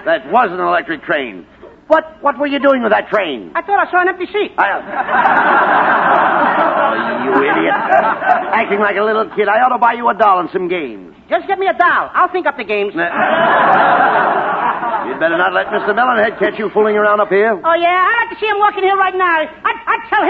That was an electric train. What were you doing with that train? I thought I saw an empty seat. Oh, you idiot. Acting like a little kid. I ought to buy you a doll and some games. Just get me a doll. I'll think up the games. You'd better not let Mr. Melonhead catch you fooling around up here. Oh, yeah? I'd like to see him walking here right now. I'd tell him